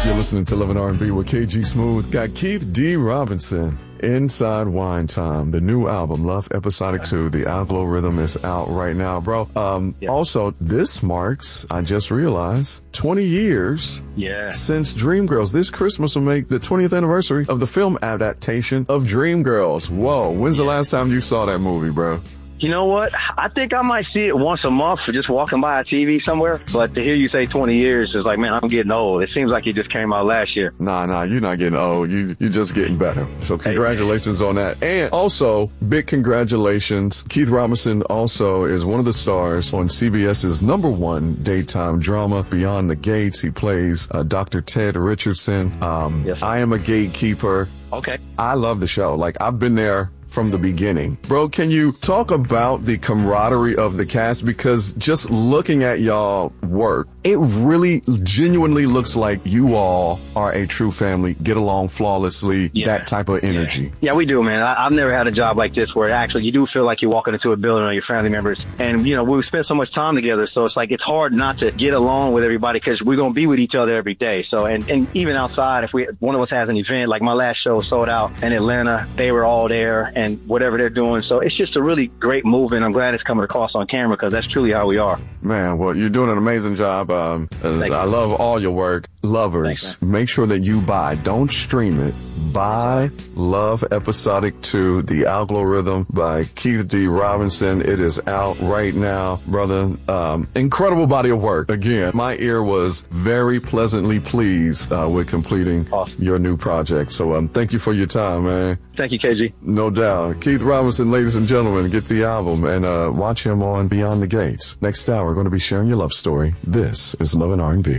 You're listening to Love and R&B with KG Smooth. Got Keith D. Robinson. Inside Wine Time, the new album, Love Episodic 2, the Alglo Rhythm is out right now, bro. Also, this marks, I just realized, 20 years since Dreamgirls. This Christmas will make the 20th anniversary of the film adaptation of Dreamgirls. Whoa, when's the last time you saw that movie, bro? You know what? I think I might see it once a month for just walking by a TV somewhere. But to hear you say 20 years is like, man, I'm getting old. It seems like it just came out last year. Nah, you're not getting old. You're just getting better. So congratulations on that. And also, big congratulations. Keith Robinson also is one of the stars on CBS's #1 daytime drama, Beyond the Gates. He plays Dr. Ted Richardson. Yes. I Am a Gatekeeper. Okay. I love the show. Like, I've been there from the beginning. Bro, can you talk about the camaraderie of the cast? Because just looking at y'all work, it really genuinely looks like you all are a true family, get along flawlessly, that type of energy. Yeah, we do, man. I've never had a job like this where actually you do feel like you're walking into a building with your family members. And, you know, we spend so much time together, so it's like it's hard not to get along with everybody because we're going to be with each other every day. So, and even outside, if one of us has an event, like my last show sold out in Atlanta, they were all there and whatever they're doing. So it's just a really great move, and I'm glad it's coming across on camera because that's truly how we are. Man, well, you're doing an amazing job. I love all your work. Lovers, Thanks, make sure that you buy, don't stream it. Buy Love Episodic 2, the Alglo Rhythm by Keith D. Robinson. It is out right now, brother. Incredible body of work. Again, my ear was very pleasantly pleased with completing your new project. So thank you for your time, man. Thank you, KG. No doubt. Keith Robinson, ladies and gentlemen, get the album and watch him on Beyond the Gates. Next hour, we're going to be sharing your love story. This is Love and R&B.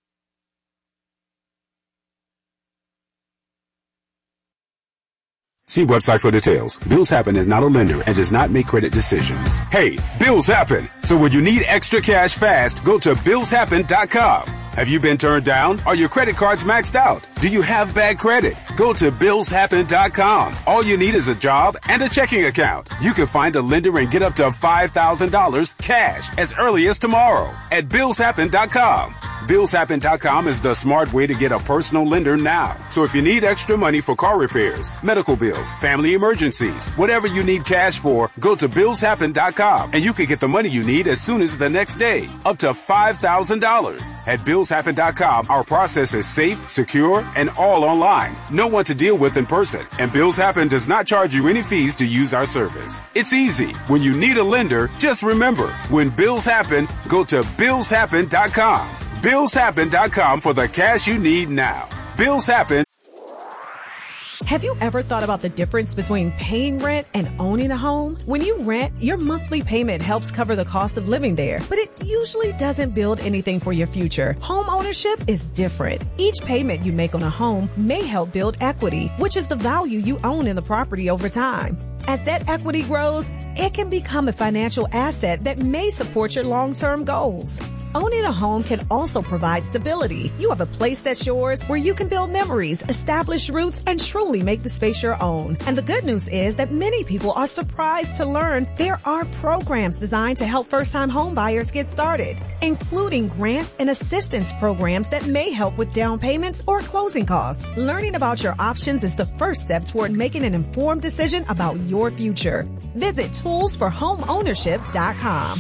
See website for details. Bills Happen is not a lender and does not make credit decisions. Hey, bills happen. So when you need extra cash fast, go to billshappen.com. Have you been turned down? Are your credit cards maxed out? Do you have bad credit? Go to billshappen.com. All you need is a job and a checking account. You can find a lender and get up to $5,000 cash as early as tomorrow at billshappen.com. Billshappen.com is the smart way to get a personal lender now. So if you need extra money for car repairs, medical bills, family emergencies, whatever you need cash for, go to billshappen.com and you can get the money you need as soon as the next day, up to $5,000. At billshappen.com, our process is safe, secure, and all online. No one to deal with in person, and Bills Happen does not charge you any fees to use our service. It's easy. When you need a lender, just remember, when bills happen, go to billshappen.com. billshappen.com for the cash you need now. Bills Happen. Have you ever thought about the difference between paying rent and owning a home? When you rent, your monthly payment helps cover the cost of living there, but it usually doesn't build anything for your future. Home ownership is different. Each payment you make on a home may help build equity, which is the value you own in the property over time. As that equity grows, it can become a financial asset that may support your long-term goals. Owning a home can also provide stability. You have a place that's yours where you can build memories, establish roots, and truly make the space your own. And the good news is that many people are surprised to learn there are programs designed to help first-time home buyers get started, including grants and assistance programs that may help with down payments or closing costs. Learning about your options is the first step toward making an informed decision about your future. Visit toolsforhomeownership.com.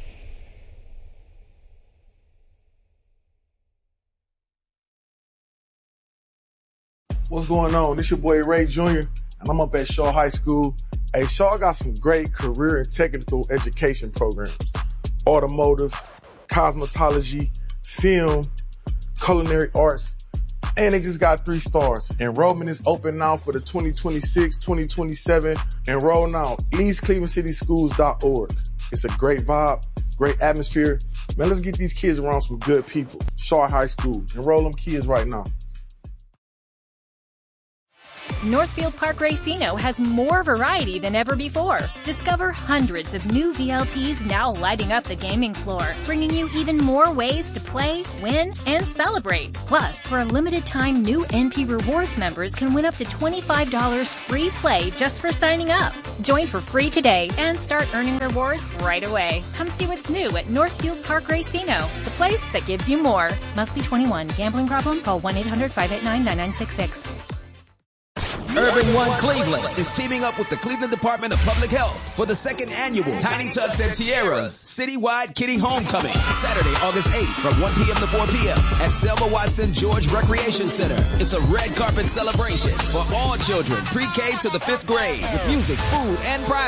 What's going on? This your boy Ray Jr. and I'm up at Shaw High School. Hey, Shaw got some great career and technical education programs. Automotive, cosmetology, film, culinary arts, and they just got 3 stars. Enrollment is open now for the 2026-2027. Enroll now. EastClevelandCitySchools.org. It's a great vibe, great atmosphere. Man, let's get these kids around some good people. Shaw High School. Enroll them kids right now. Northfield Park Racino has more variety than ever before. Discover hundreds of new VLTs now lighting up the gaming floor, bringing you even more ways to play, win, and celebrate. Plus, for a limited time, new NP Rewards members can win up to $25 free play just for signing up. Join for free today and start earning rewards right away. Come see what's new at Northfield Park Racino, the place that gives you more. Must be 21. Gambling problem? Call 1-800-589-9966. Urban One Cleveland is teaming up with the Cleveland Department of Public Health for the second annual Tiny Tots and Tiaras Citywide Kitty Homecoming, Saturday, August 8th from 1 p.m. to 4 p.m. at Selma Watson George Recreation Center. It's a red carpet celebration for all children, pre-K to the 5th grade, with music, food, and prizes.